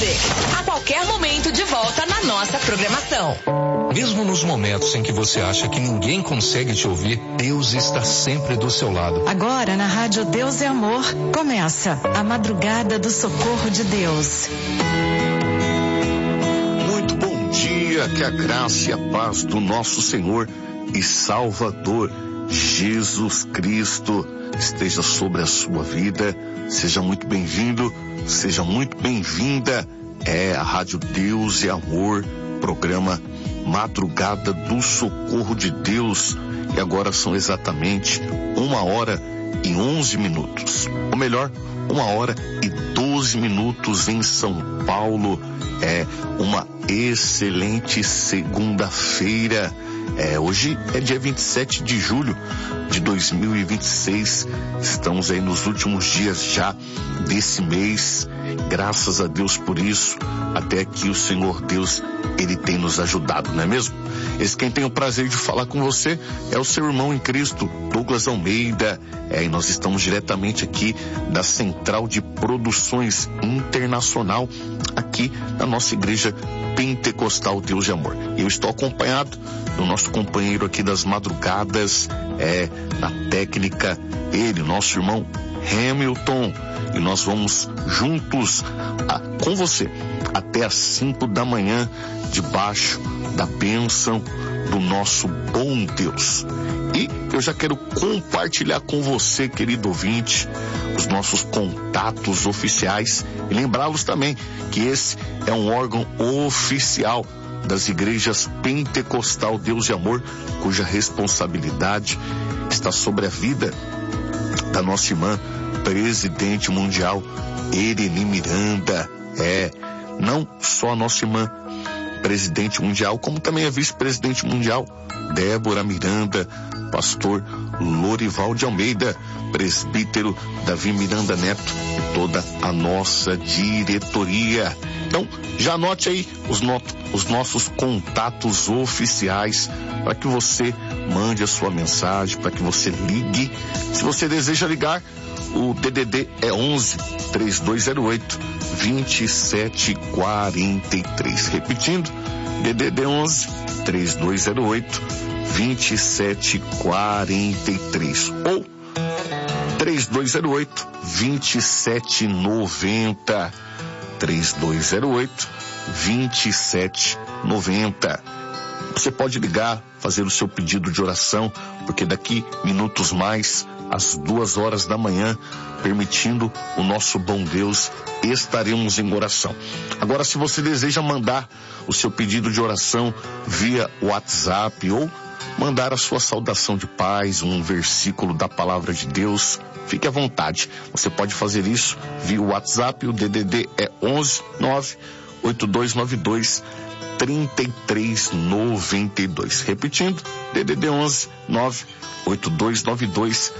você. A qualquer momento de volta na nossa programação. Mesmo nos momentos em que você acha que ninguém consegue te ouvir, Deus está sempre do seu lado. Agora na Rádio Deus é Amor, começa a Madrugada do Socorro de Deus. Muito bom dia, que a graça e a paz do nosso Senhor e Salvador Jesus Cristo esteja sobre a sua vida. Seja muito bem-vindo, seja muito bem-vinda. É a Rádio Deus e Amor, programa Madrugada do Socorro de Deus. E agora são exatamente 1h11. Ou melhor, 1h12 em São Paulo. É uma excelente segunda-feira. Hoje é dia 27 de julho de 2026. Estamos aí nos últimos dias já desse mês. Graças a Deus por isso. Até aqui o Senhor Deus, Ele tem nos ajudado, não é mesmo? Esse quem tem o prazer de falar com você é o seu irmão em Cristo, Douglas Almeida. E nós estamos diretamente aqui da Central de Produções Internacional, aqui na nossa igreja Pentecostal Deus de Amor. Eu estou acompanhado do nosso companheiro aqui das madrugadas, na técnica, ele, nosso irmão Hamilton. E nós vamos juntos com você até às 5 da manhã, debaixo da bênção do nosso bom Deus. E eu já quero compartilhar com você, querido ouvinte, os nossos contatos oficiais e lembrá-los também que esse é um órgão oficial das igrejas Pentecostal Deus de Amor, cuja responsabilidade está sobre a vida da nossa irmã presidente mundial Ereni Miranda. Não só a nossa irmã presidente mundial, como também a vice-presidente mundial Débora Miranda, pastor Lorival de Almeida, presbítero Davi Miranda Neto e toda a nossa diretoria. Então, já anote aí os nossos contatos oficiais para que você mande a sua mensagem, para que você ligue. Se você deseja ligar, o DDD é 11 3208 2743. Repetindo, DDD 11 3208 2743 ou 3208 2790. 3208 2790. Você pode ligar, fazer o seu pedido de oração, porque daqui minutos mais, às 2h da manhã, permitindo o nosso bom Deus, estaremos em oração. Agora, se você deseja mandar o seu pedido de oração via WhatsApp ou mandar a sua saudação de paz, um versículo da palavra de Deus, fique à vontade. Você pode fazer isso via WhatsApp. O DDD é 11 98292 3392. Repetindo, DDD 11 98292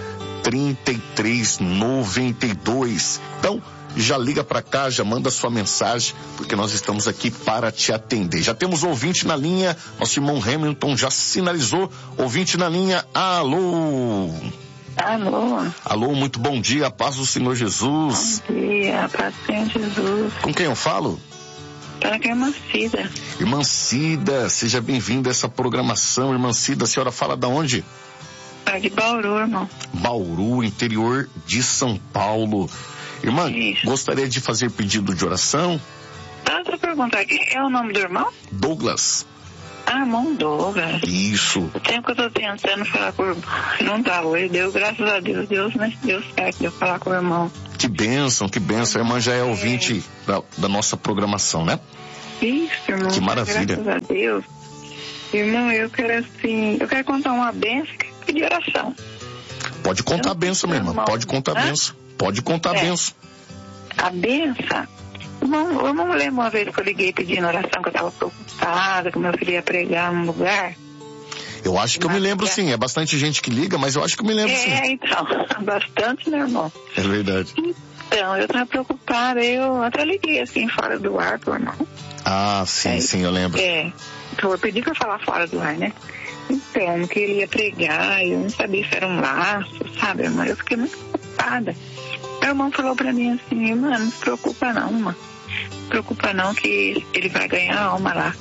3392. Então, já liga para cá, já manda sua mensagem, porque nós estamos aqui para te atender. Já temos ouvinte na linha, nosso irmão Hamilton já sinalizou. Ouvinte na linha, alô. Alô, muito bom dia, a paz do Senhor Jesus. Bom dia, a paz do Senhor Jesus. Com quem eu falo? Para que é irmã Cida. Irmã Cida, seja bem-vinda a essa programação. Irmã Cida, a senhora fala da onde? De Bauru, irmão. Bauru, interior de São Paulo. Irmã, Isso. Gostaria de fazer pedido de oração? Outra pergunta, quem é o nome do irmão? Douglas. Irmão Douglas. Isso. O tempo que eu tô tentando falar com o irmão, não tá hoje, deu graças a Deus, Deus certo de eu falar com o irmão. Que bênção, que bênção. A irmã já é ouvinte da nossa programação, né? Isso, irmão. Que maravilha. Graças a Deus. Irmão, eu quero contar uma bênção e pedir oração. Pode contar a bênção, minha irmã. Pode contar a bênção. Pode contar a bênção. A bênção? Eu não me lembro uma vez que eu liguei pedindo oração, que eu estava preocupada, que meu filho ia pregar num lugar. Eu acho que eu me lembro sim. É bastante gente que liga, mas eu acho que eu me lembro sim. Então, bastante, meu irmão. É verdade. Então, eu estava preocupada, eu até liguei assim, fora do ar pro irmão. Ah, sim, sim, eu lembro. Então eu pedi para falar fora do ar, né? Então, que ele ia pregar, eu não sabia se era um laço, sabe, irmã? Eu fiquei muito preocupada. Meu irmão falou pra mim assim, irmã, não se preocupa não, irmã. preocupa não que ele vai ganhar a alma lá.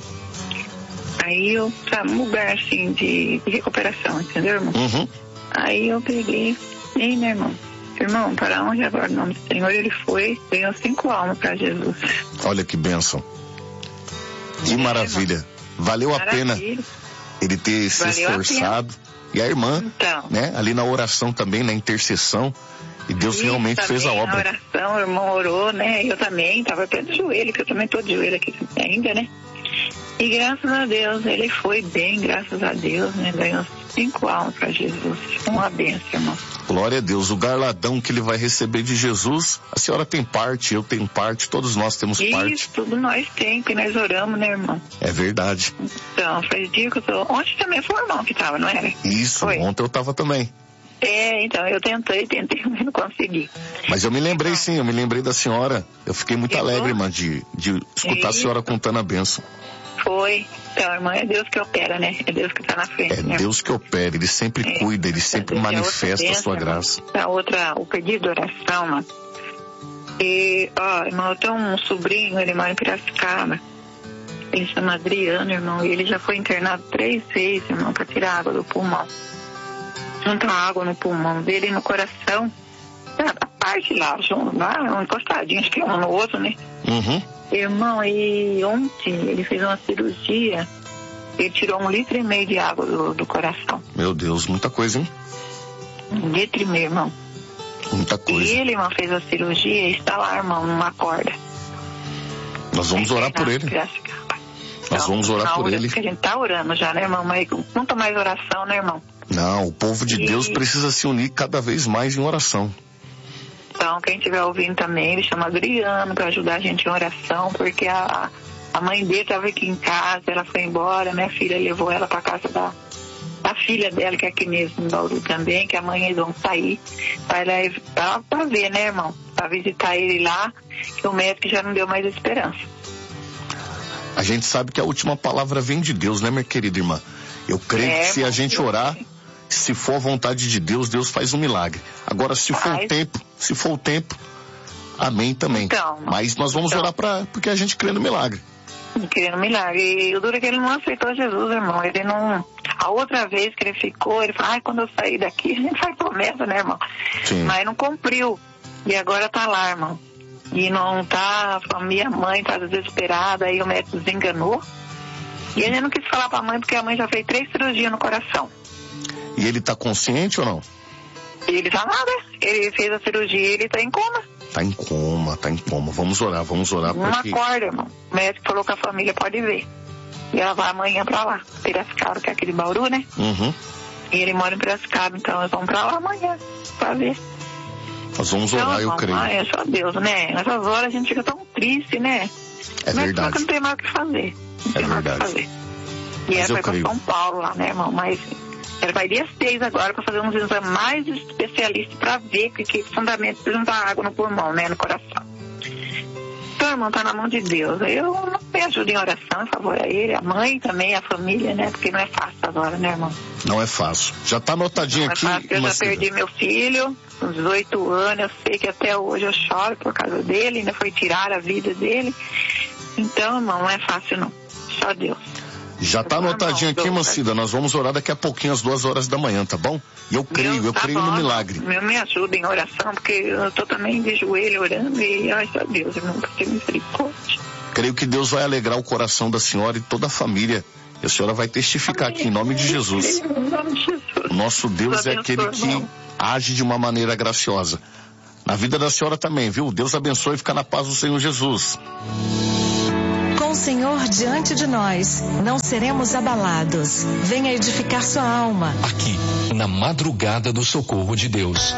Aí eu, sabe, um lugar assim de recuperação, entendeu, irmão? Uhum. Aí eu peguei, ei, meu irmão, para onde agora o nome do Senhor? Ele foi, ganhou 5 almas para Jesus. Olha que bênção. Que maravilha. Valeu a pena ele ter se esforçado. E a irmã, então, né, ali na oração também, na intercessão, e Deus realmente fez a obra. Na oração, o irmão orou, né, eu também, estava perto do joelho, que eu também estou de joelho aqui ainda, né, e graças a Deus, ele foi bem, graças a Deus, né, ganhou 5 almas para Jesus, uma bênção, irmão. Glória a Deus, o galardão que ele vai receber de Jesus, a senhora tem parte, eu tenho parte, todos nós temos parte. Isso, tudo nós temos, que nós oramos, né, irmão? É verdade. Então, faz dia que eu tô... Ontem também foi o irmão que tava, não era? Isso, foi. Ontem eu tava também. Então, eu tentei, mas não consegui. Mas eu me lembrei sim, eu me lembrei da senhora. Eu fiquei muito alegre, irmã, de escutar a senhora contando a bênção. Foi. Então, irmã, é Deus que opera, né? É Deus que tá na frente. É, né? Deus que opera, ele sempre cuida, ele sempre manifesta a sua graça. O pedido de oração, mano. E, irmão, eu tenho um sobrinho, ele mora em Piracicaba. Ele se chama Adriano, irmão, e ele já foi internado 3 vezes, irmão, pra tirar água do pulmão. Junta água no pulmão dele e no coração. A parte lá, encostadinho, acho que é um no outro, né? Uhum. Irmão, e ontem ele fez uma cirurgia, ele tirou 1,5 litro de água do coração. Meu Deus, muita coisa, hein? 1,5 litro, irmão. Muita coisa. E ele, irmão, fez a cirurgia e está lá, irmão, numa corda. Nós vamos orar por ele. Nós vamos orar por ele. A gente tá orando já, né, irmão? Mas quanto mais oração, né, irmão? Não, o povo de Deus precisa se unir cada vez mais em oração. Então, quem estiver ouvindo também, ele chama Adriano para ajudar a gente em oração, porque a mãe dele estava aqui em casa, ela foi embora, minha filha levou ela para casa da filha dela, que é aqui mesmo, em Bauru também, que amanhã eles vão sair para ver, né, irmão? Para visitar ele lá, que o médico já não deu mais esperança. A gente sabe que a última palavra vem de Deus, né, minha querida irmã? Eu creio que se a gente orar, se for a vontade de Deus, Deus faz um milagre. Agora, se for o tempo, amém também. Então, mas nós vamos orar porque a gente crê no milagre. Crê no milagre. E o duro é que ele não aceitou Jesus, irmão. Ele não... A outra vez que ele ficou, ele falou, quando eu sair daqui, a gente faz promessa, né, irmão? Sim. Mas não cumpriu. E agora tá lá, irmão. E não tá... A minha mãe tá desesperada, aí o médico desenganou. E ele não quis falar pra mãe, porque a mãe já fez 3 cirurgias no coração. E ele tá consciente ou não? Ele tá nada. Ele fez a cirurgia e ele tá em coma. Tá em coma. Vamos orar porque... Não acorda, irmão. O médico falou que a família pode ver. E ela vai amanhã pra lá. Piracicaba, que é aqui de Bauru, né? Uhum. E ele mora em Piracicaba, então nós vamos pra lá amanhã pra ver. Nós vamos orar, eu creio. É só Deus, né? Nessas horas a gente fica tão triste, né? É verdade. Mas não tem mais o que fazer. É verdade. E ela vai pra São Paulo lá, né, irmão? Mas ela vai dia 6 agora pra fazer uns exames mais especialistas pra ver que fundamento precisa dar água no pulmão, né, no coração. Então, irmão, tá na mão de Deus. Eu não me ajudo em oração, a favor a ele, a mãe também, a família, né? Porque não é fácil agora, né, irmão? Não é fácil. Já tá anotadinho aqui. Eu já perdi meu filho, com 18 anos, eu sei que até hoje eu choro por causa dele, ainda foi tirar a vida dele. Então, irmão, não é fácil não. Só Deus. Já tá anotadinho aqui, irmã Cida. Nós vamos orar daqui a pouquinho, às 2 horas da manhã, tá bom? E eu creio no milagre. Me ajuda em oração, porque eu tô também de joelho orando e, ai, só Deus, irmão, por ter misericórdia. Creio que Deus vai alegrar o coração da senhora e toda a família. E a senhora vai testificar aqui em nome de Jesus. O nosso Deus é aquele que age de uma maneira graciosa. Na vida da senhora também, viu? Deus abençoe e fica na paz do Senhor Jesus. Com o Senhor diante de nós, não seremos abalados. Venha edificar sua alma. Aqui, na madrugada do socorro de Deus.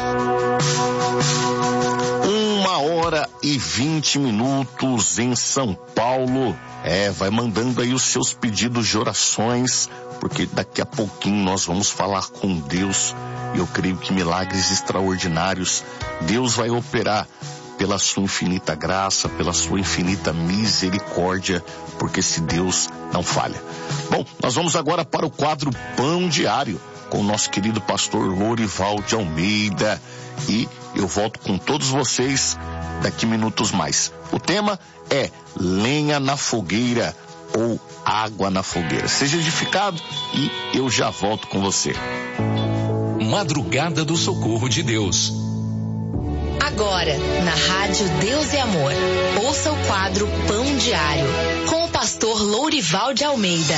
1h20 em São Paulo. Vai mandando aí os seus pedidos de orações, porque daqui a pouquinho nós vamos falar com Deus. E eu creio que milagres extraordinários Deus vai operar pela sua infinita graça, pela sua infinita misericórdia, porque esse Deus não falha. Bom, nós vamos agora para o quadro Pão Diário, com o nosso querido pastor Lorival de Almeida. E Eu volto com todos vocês daqui minutos mais. O tema é lenha na fogueira ou água na fogueira. Seja edificado e eu já volto com você. Madrugada do Socorro de Deus. Agora, na Rádio Deus e Amor, ouça o quadro Pão Diário, com o pastor Lourival de Almeida.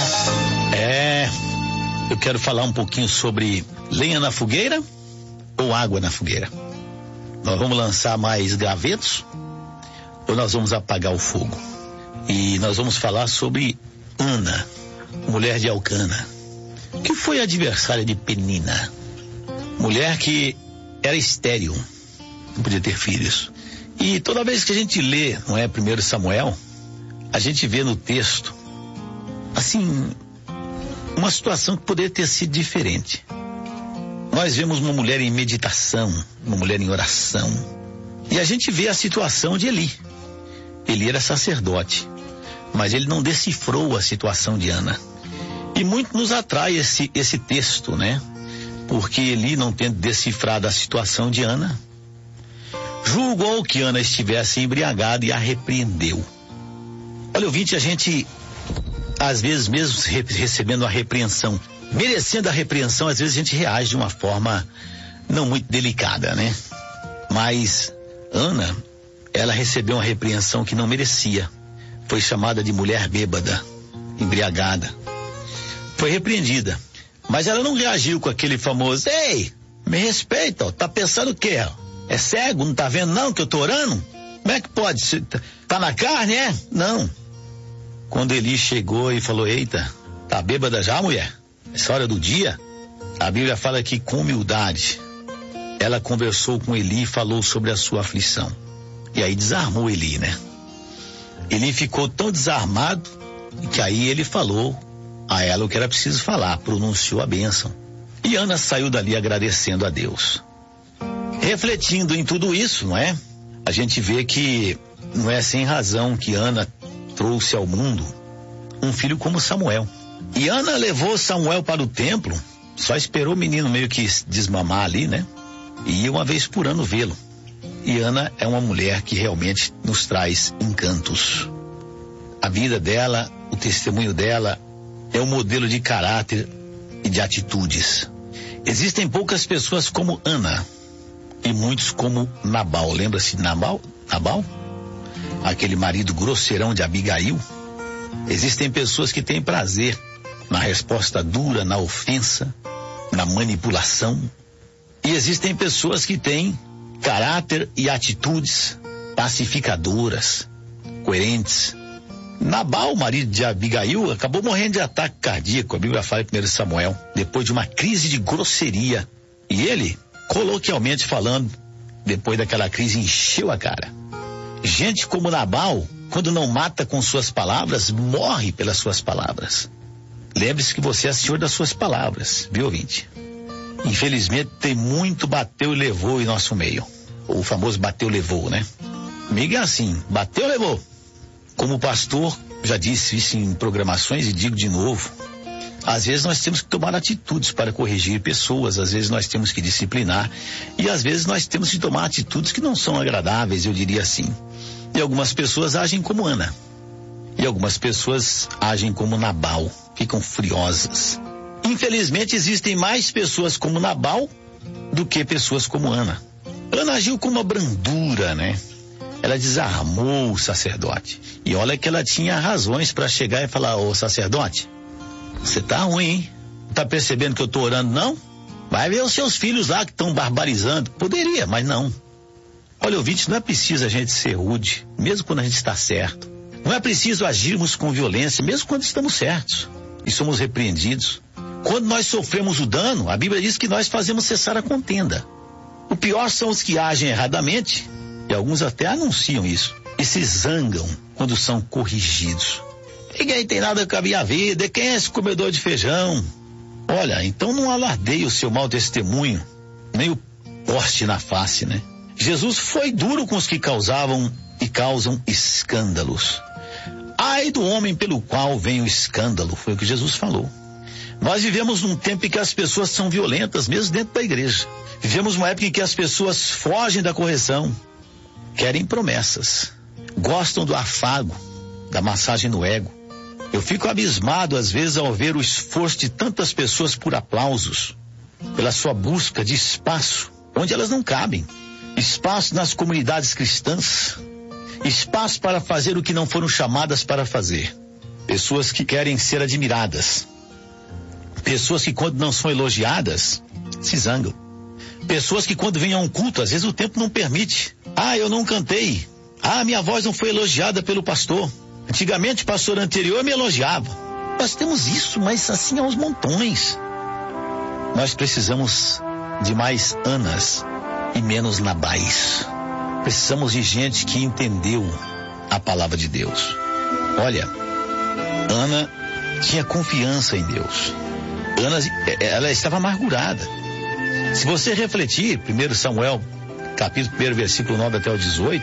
Eu quero falar um pouquinho sobre lenha na fogueira ou água na fogueira. Nós vamos lançar mais gravetos ou nós vamos apagar o fogo? E nós vamos falar sobre Ana, mulher de Elcana, que foi adversária de Penina, mulher que era estéril, não podia ter filhos. E toda vez que a gente lê, não é, 1 Samuel, a gente vê no texto, assim, uma situação que poderia ter sido diferente. Nós vemos uma mulher em meditação, uma mulher em oração, e a gente vê a situação de Eli. Eli era sacerdote, mas ele não decifrou a situação de Ana. E muito nos atrai esse texto, né? Porque Eli, não tendo decifrado a situação de Ana, julgou que Ana estivesse embriagada e a repreendeu. Olha, ouvinte, a gente, às vezes, mesmo recebendo a repreensão, merecendo a repreensão, às vezes a gente reage de uma forma não muito delicada, né? Mas Ana, ela recebeu uma repreensão que não merecia. Foi chamada de mulher bêbada, embriagada. Foi repreendida. Mas ela não reagiu com aquele famoso: ei, me respeita, ó, tá pensando o quê? É cego, não tá vendo não que eu tô orando? Como é que pode? Tá na carne, é? Não. Quando Eli chegou e falou: eita, tá bêbada já, mulher? Essa hora do dia? A Bíblia fala que com humildade ela conversou com Eli e falou sobre a sua aflição. E aí desarmou Eli, né? Eli ficou tão desarmado que aí ele falou a ela o que era preciso falar, pronunciou a bênção. E Ana saiu dali agradecendo a Deus. Refletindo em tudo isso, não é? A gente vê que não é sem razão que Ana trouxe ao mundo um filho como Samuel. E Ana levou Samuel para o templo, só esperou o menino meio que desmamar ali, né? E ia uma vez por ano vê-lo. E Ana é uma mulher que realmente nos traz encantos. A vida dela, o testemunho dela é um modelo de caráter e de atitudes. Existem poucas pessoas como Ana e muitos como Nabal. Lembra-se de Nabal? Aquele marido grosseirão de Abigail. Existem pessoas que têm prazer na resposta dura, na ofensa, na manipulação. E existem pessoas que têm caráter e atitudes pacificadoras, coerentes. Nabal, marido de Abigail, acabou morrendo de ataque cardíaco, a Bíblia fala em 1 Samuel, depois de uma crise de grosseria. E ele, coloquialmente falando, depois daquela crise, encheu a cara. Gente como Nabal, quando não mata com suas palavras, morre pelas suas palavras. Lembre-se que você é senhor das suas palavras, viu, ouvinte? Infelizmente tem muito bateu e levou em nosso meio. O famoso bateu e levou, né? Comigo é assim, bateu e levou. Como pastor, já disse isso em programações e digo de novo, às vezes nós temos que tomar atitudes para corrigir pessoas, às vezes nós temos que disciplinar e às vezes nós temos que tomar atitudes que não são agradáveis, eu diria assim. E algumas pessoas agem como Ana. E algumas pessoas agem como Nabal, ficam furiosas. Infelizmente existem mais pessoas como Nabal do que pessoas como Ana. Ana agiu com uma brandura, né? Ela desarmou o sacerdote. E olha que ela tinha razões para chegar e falar: ô sacerdote, você tá ruim, hein? Não tá percebendo que eu tô orando, não? Vai ver os seus filhos lá que estão barbarizando. Poderia, mas não. Olha, ouvinte, não é preciso a gente ser rude, mesmo quando a gente está certo. Não é preciso agirmos com violência, mesmo quando estamos certos e somos repreendidos. Quando nós sofremos o dano, a Bíblia diz que nós fazemos cessar a contenda. O pior são os que agem erradamente, e alguns até anunciam isso, e se zangam quando são corrigidos. Ninguém tem nada com a minha vida, quem é esse comedor de feijão? Olha, então não alardeie o seu mau testemunho, nem o poste na face, né? Jesus foi duro com os que causavam e causam escândalos. Ai do homem pelo qual vem o escândalo, foi o que Jesus falou. Nós vivemos num tempo em que as pessoas são violentas, mesmo dentro da igreja. Vivemos uma época em que as pessoas fogem da correção, querem promessas, gostam do afago, da massagem no ego. Eu fico abismado às vezes ao ver o esforço de tantas pessoas por aplausos, pela sua busca de espaço onde elas não cabem, espaço nas comunidades cristãs, espaço para fazer o que não foram chamadas para fazer. Pessoas que querem ser admiradas, pessoas que quando não são elogiadas se zangam, pessoas que quando vêm a um culto às vezes o tempo não permite. Eu não cantei, minha voz não foi elogiada pelo pastor. Antigamente o pastor anterior me elogiava. Nós temos isso, mas assim aos montões. Nós precisamos de mais Anas e menos Nabais. Precisamos de gente que entendeu a palavra de Deus. Olha, Ana tinha confiança em Deus. Ana, ela estava amargurada. Se você refletir, 1 Samuel, capítulo 1, versículo 9 até o 18,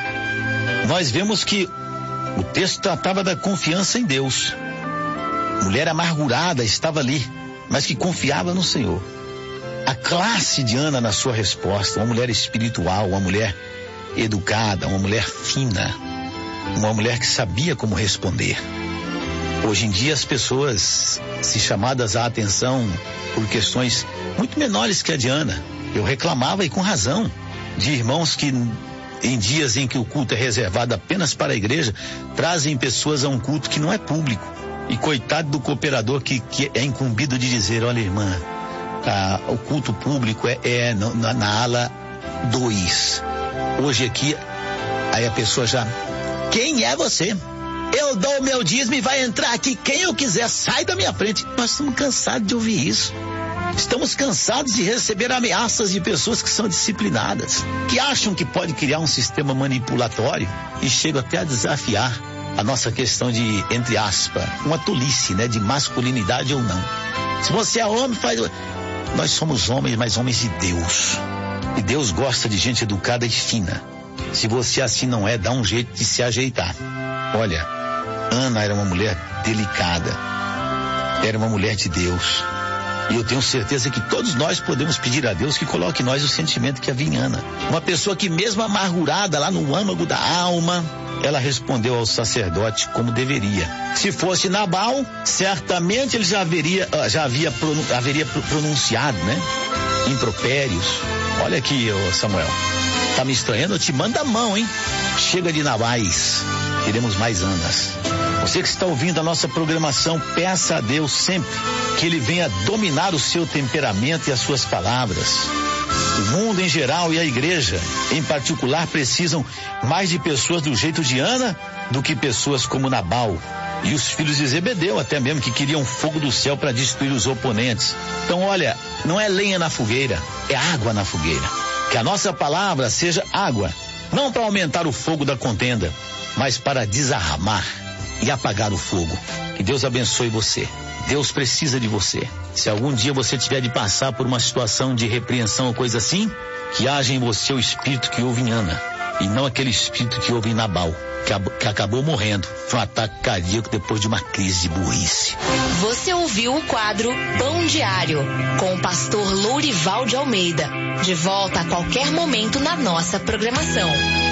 nós vemos que o texto tratava da confiança em Deus. Mulher amargurada estava ali, mas que confiava no Senhor. A classe de Ana na sua resposta, uma mulher espiritual, uma mulher educada, uma mulher fina, uma mulher que sabia como responder. Hoje em dia as pessoas, se chamadas à atenção por questões muito menores que a de Ana, eu reclamava, e com razão, de irmãos que em dias em que o culto é reservado apenas para a igreja, trazem pessoas a um culto que não é público. E coitado do cooperador que é incumbido de dizer: olha, irmã, o culto público é na ala 2. Hoje aqui, aí a pessoa já: quem é você? Eu dou o meu dízimo e vai entrar aqui quem eu quiser, sai da minha frente. Nós estamos cansados de ouvir isso. Estamos cansados de receber ameaças de pessoas que são disciplinadas, que acham que pode criar um sistema manipulatório e chegam até a desafiar a nossa questão de, entre aspas, uma tolice, né? De masculinidade ou não. Se você é homem, faz... Nós somos homens, mas homens de Deus. E Deus gosta de gente educada e fina. Se você assim não é, dá um jeito de se ajeitar. Olha, Ana era uma mulher delicada. Era uma mulher de Deus. E eu tenho certeza que todos nós podemos pedir a Deus que coloque em nós o sentimento que havia em Ana. Uma pessoa que mesmo amargurada lá no âmago da alma, ela respondeu ao sacerdote como deveria. Se fosse Nabal, certamente ele já haveria pronunciado, né? Impropérios. Olha aqui, Samuel. Tá me estranhando? Eu te mando a mão, hein? Chega de Nabais. Queremos mais Anas. Você que está ouvindo a nossa programação, peça a Deus sempre que Ele venha dominar o seu temperamento e as suas palavras. O mundo em geral e a igreja em particular precisam mais de pessoas do jeito de Ana do que pessoas como Nabal e os filhos de Zebedeu, até mesmo, que queriam fogo do céu para destruir os oponentes. Então, olha, não é lenha na fogueira, é água na fogueira. Que a nossa palavra seja água, não para aumentar o fogo da contenda, mas para desarmar e apagar o fogo. Que Deus abençoe você. Deus precisa de você. Se algum dia você tiver de passar por uma situação de repreensão ou coisa assim, que haja em você o espírito que houve em Ana, e não aquele espírito que houve em Nabal, que acabou morrendo. Foi um ataque cardíaco depois de uma crise de burrice. Você ouviu o quadro Pão Diário, com o pastor Lourival de Almeida. De volta a qualquer momento na nossa programação.